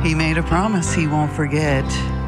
He made a promise he won't forget.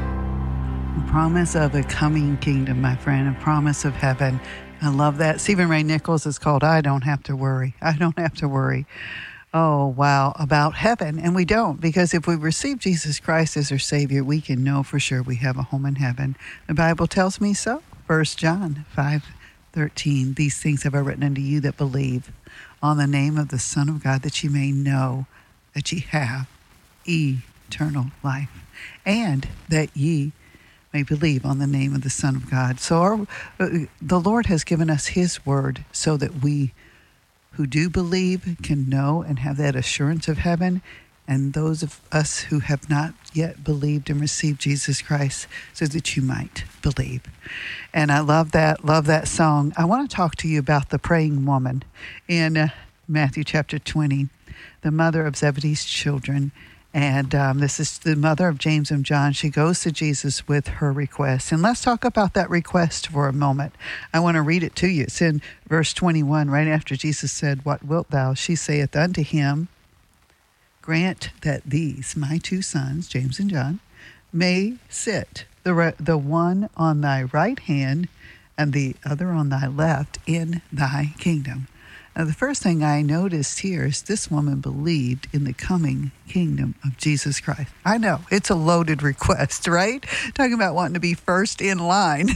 A promise of a coming kingdom, my friend, a promise of heaven. I love that. Stephen Ray Nichols is called I Don't Have to Worry. I don't have to worry. Oh, wow, about heaven. And we don't, because if we receive Jesus Christ as our Savior, we can know for sure we have a home in heaven. The Bible tells me so. 1 John 5:13. These things have I written unto you that believe on the name of the Son of God, that ye may know that ye have eternal life, and that ye may believe on the name of the Son of God. So the Lord has given us his word so that we who do believe can know and have that assurance of heaven, and those of us who have not yet believed and received Jesus Christ, so that you might believe. And I love that song. I want to talk to you about the praying woman in Matthew chapter 20, the mother of Zebedee's children. And this is the mother of James and John. She goes to Jesus with her request. And let's talk about that request for a moment. I want to read it to you. It's in verse 21, right after Jesus said, "What wilt thou?" She saith unto him, "Grant that these, my two sons, James and John, may sit, the one on thy right hand and the other on thy left, in thy kingdom." Now, the first thing I noticed here is this woman believed in the coming kingdom of Jesus Christ. I know, it's a loaded request, right? Talking about wanting to be first in line.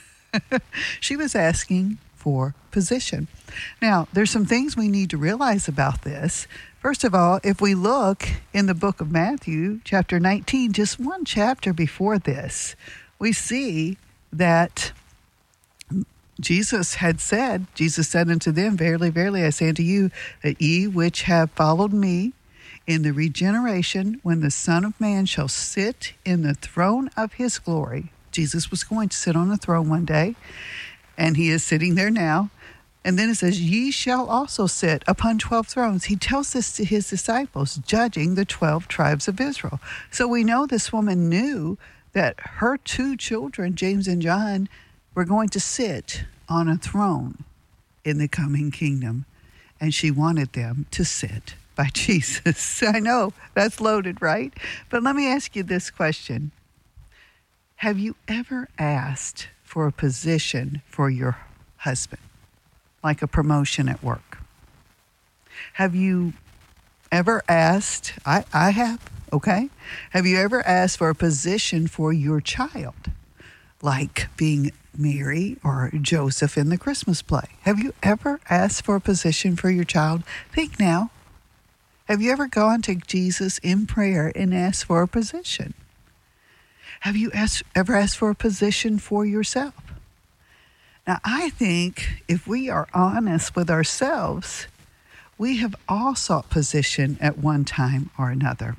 She was asking for position. Now, there's some things we need to realize about this. First of all, if we look in the book of Matthew, chapter 19, just one chapter before this, we see that Jesus said unto them, "Verily, verily, I say unto you, that ye which have followed me in the regeneration, when the Son of Man shall sit in the throne of his glory." Jesus was going to sit on a throne one day, and he is sitting there now. And then it says, "Ye shall also sit upon 12 thrones." He tells this to his disciples, judging the 12 tribes of Israel. So we know this woman knew that her two children, James and John, were going to sit on a throne in the coming kingdom, and she wanted them to sit by Jesus. I know, that's loaded, right? But let me ask you this question. Have you ever asked for a position for your husband, like a promotion at work? Have you ever asked, I have, okay? Have you ever asked for a position for your child, like being Mary or Joseph in the Christmas play? Have you ever asked for a position for your child? Think now. Have you ever gone to Jesus in prayer and asked for a position? Have you ever asked for a position for yourself? Now, I think if we are honest with ourselves, we have all sought position at one time or another.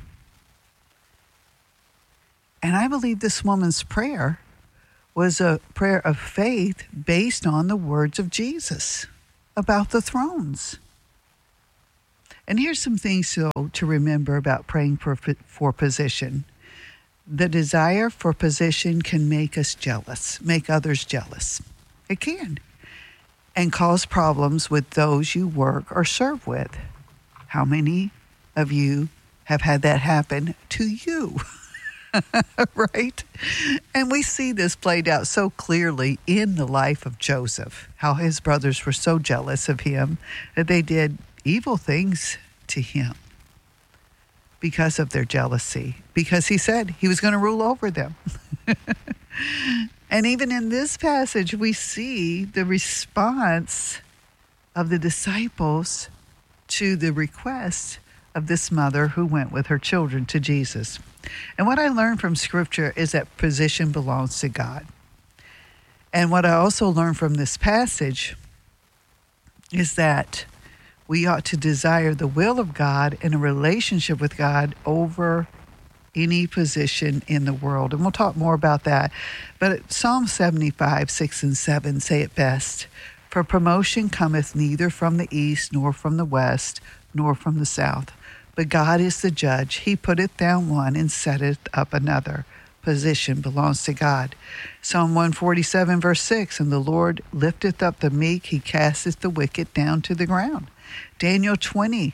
And I believe this woman's prayer was a prayer of faith based on the words of Jesus about the thrones. And here's some things to remember about praying for position. The desire for position can make us jealous, make others jealous. It can. And cause problems with those you work or serve with. How many of you have had that happen to you? Right? And we see this played out so clearly in the life of Joseph, how his brothers were so jealous of him that they did evil things to him because of their jealousy, because he said he was going to rule over them. And even in this passage, we see the response of the disciples to the request of this mother who went with her children to Jesus. And what I learned from Scripture is that position belongs to God. And what I also learned from this passage is that we ought to desire the will of God and a relationship with God over any position in the world. And we'll talk more about that. But Psalm 75, 6 and 7 say it best. "For promotion cometh neither from the east, nor from the west, nor from the south. But God is the judge. He putteth down one and setteth up another." Position belongs to God. Psalm 147, verse 6, "And the Lord lifteth up the meek. He casteth the wicked down to the ground." Daniel 20,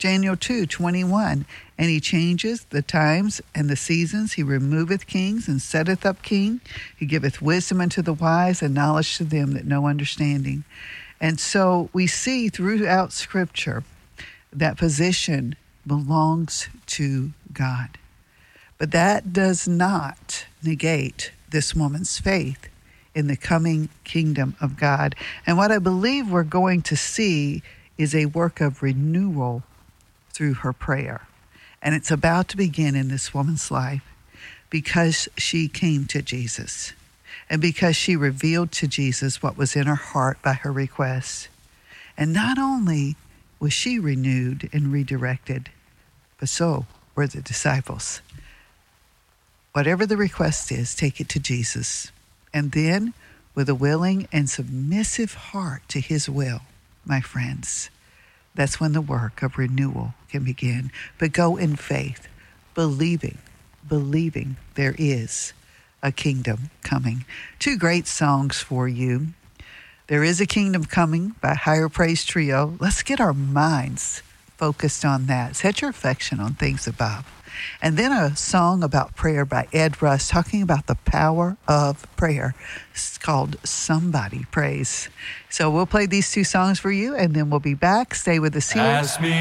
Daniel 2:21. And he changes the times and the seasons. He removeth kings and setteth up king. He giveth wisdom unto the wise and knowledge to them that know understanding. And so we see throughout Scripture that position belongs to God. But that does not negate this woman's faith in the coming kingdom of God. And what I believe we're going to see is a work of renewal through her prayer. And it's about to begin in this woman's life because she came to Jesus and because she revealed to Jesus what was in her heart by her request. And not only was she renewed and redirected, but so were the disciples. Whatever the request is, take it to Jesus. And then, with a willing and submissive heart to his will, my friends, that's when the work of renewal can begin. But go in faith, believing there is a kingdom coming. Two great songs for you. There is a Kingdom Coming by Higher Praise Trio. Let's get our minds focused on that. Set your affection on things above. And then a song about prayer by Ed Russ, talking about the power of prayer. It's called Somebody Prays. So we'll play these two songs for you, and then we'll be back. Stay with us here.